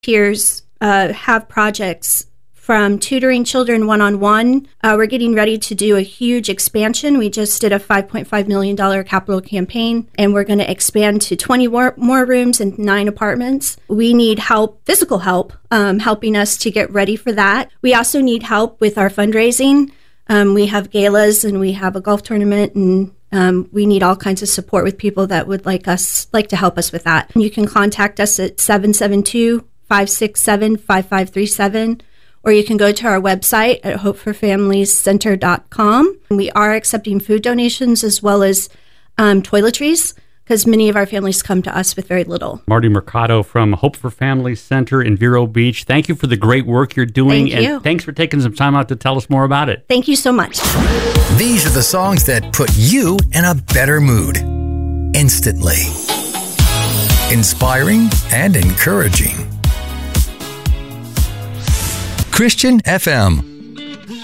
Peers have projects from tutoring children one-on-one. We're getting ready to do a huge expansion. We just did a $5.5 million capital campaign, and we're going to expand to 20 more rooms and 9 apartments. We need help, physical help, helping us to get ready for that. We also need help with our fundraising. We have galas and we have a golf tournament, and we need all kinds of support with people that would like to help us with that. You can contact us at 772-567-5537. Or you can go to our website at hopeforfamiliescenter.com. We are accepting food donations as well as toiletries, because many of our families come to us with very little. Marty Mercado from Hope for Families Center in Vero Beach. Thank you for the great work you're doing. Thank you. And thanks for taking some time out to tell us more about it. Thank you so much. These are the songs that put you in a better mood instantly. Inspiring and encouraging. Christian FM.